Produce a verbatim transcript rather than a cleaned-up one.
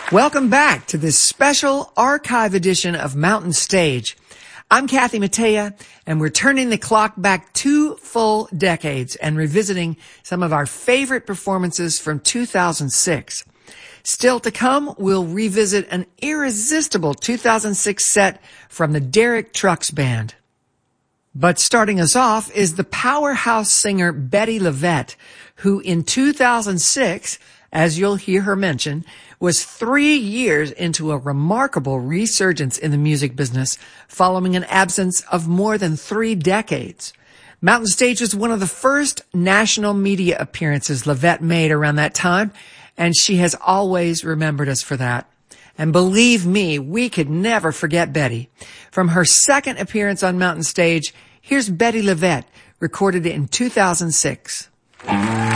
Welcome back to this special archive edition of Mountain Stage. I'm Kathy Mattea, and we're turning the clock back two full decades and revisiting some of our favorite performances from two thousand six. Still to come, we'll revisit an irresistible two thousand six set from the Derek Trucks Band. But starting us off is the powerhouse singer Bettye LaVette, who in two thousand six, as you'll hear her mention, was three years into a remarkable resurgence in the music business following an absence of more than three decades. Mountain Stage was one of the first national media appearances LaVette made around that time, and she has always remembered us for that. And believe me, we could never forget Bettye. From her second appearance on Mountain Stage, here's Bettye LaVette, recorded in two thousand six.